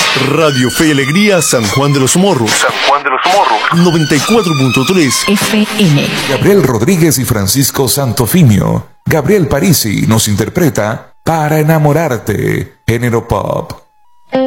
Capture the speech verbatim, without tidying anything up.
Radio Fe y Alegría San Juan de los Morros. San Juan de los Morros. noventa y cuatro punto tres F M. Gabriel Rodríguez y Francisco Santofimio. Gabriel Parisi nos interpreta Para enamorarte, género pop.